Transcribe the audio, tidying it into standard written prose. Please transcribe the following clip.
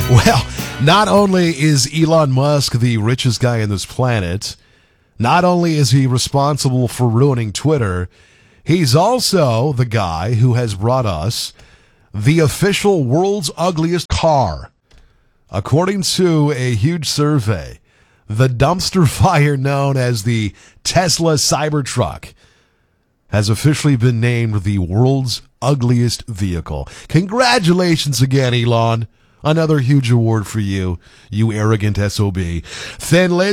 Well, not only is Elon Musk the richest guy on this planet, not only is he responsible for ruining Twitter, he's also the guy who has brought us the official world's ugliest car. According to a huge survey, the dumpster fire known as the Tesla Cybertruck has officially been named the world's ugliest vehicle. Congratulations again, Elon. Another huge award for you, you arrogant SOB. Thin Lizzy.